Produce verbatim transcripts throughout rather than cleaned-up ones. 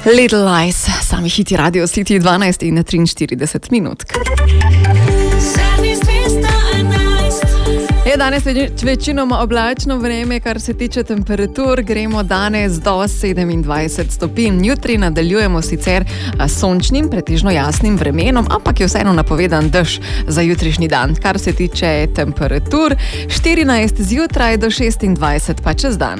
Little Lies, sami hiti Radio City dvanajst in triinštirideset minut. Je danes večinoma oblačno vreme, kar se tiče temperatur, gremo danes do sedemindvajset stopinj. Jutri nadaljujemo sicer sončnim, pretežno jasnim vremenom, ampak je vseeno napovedan dež za jutrišnji dan. Kar se tiče temperatur, štirinajst zjutraj do šestindvajset pa čez dan.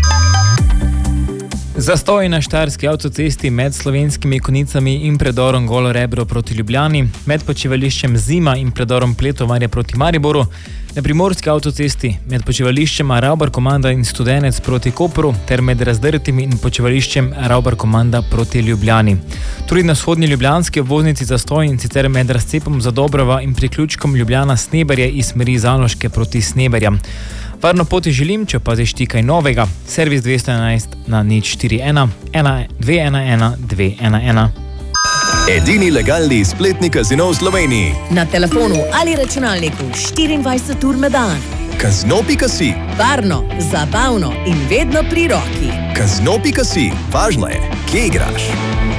Zastoj na štajerski avtocesti med Slovenskimi Konicami in predorom Golo Rebro proti Ljubljani, med počivališčem Zima in predorom Pletovarje proti Mariboru, na primorski avtocesti med počivališčem Ravbar Komanda in Studenec proti Kopru ter med Razdrtimi in počivališčem Ravbar Komanda proti Ljubljani. Tudi na vzhodni ljubljanski obvoznici zastoj in sicer med razcepom Zadobrova in priključkom Ljubljana-Sneberje iz smeri Zaloške proti Sneberjam. Varno poti želim, če opaziš ti kaj novega. Servis dvesto enajst na nič štiri ena ena dve ena ena dve ena ena. Edini legalni spletni kazino v Sloveniji. Na telefonu ali računalniku štiriindvajset ur na dan. Kazino pika si. Varno, zabavno in vedno pri roki. Kazino pika si. Važno je, kje igraš.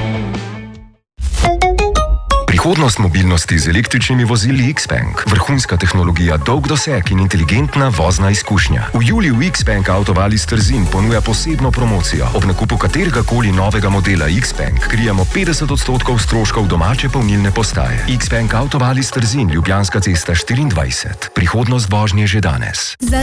Prihodnost mobilnosti z električnimi vozili X-Bank. Vrhunska tehnologija, dolg doseg in inteligentna vozna izkušnja. V juliju X-Bank Autovali Trzin ponuja posebno promocijo. Ob nakupu katerega koli novega modela X-Bank krijemo petdeset odstotkov stroškov domače polnilne postaje. X-Bank Autovali Trzin, Ljubljanska cesta štiriindvajset. Prihodnost vožnje že danes.